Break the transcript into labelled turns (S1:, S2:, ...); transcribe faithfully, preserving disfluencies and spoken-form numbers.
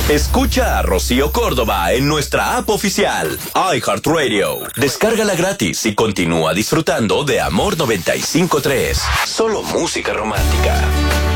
S1: Escucha a Rocío Córdoba en nuestra app oficial, iHeartRadio. Descárgala gratis y continúa disfrutando de Amor noventa y cinco punto tres. Solo música romántica.